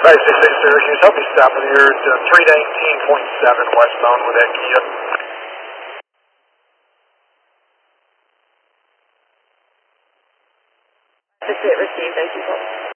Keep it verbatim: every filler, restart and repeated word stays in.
Hey, six eight Syracuse, help me stop it here at uh, three nineteen point seven westbound with that Kia. six eight received, thank you.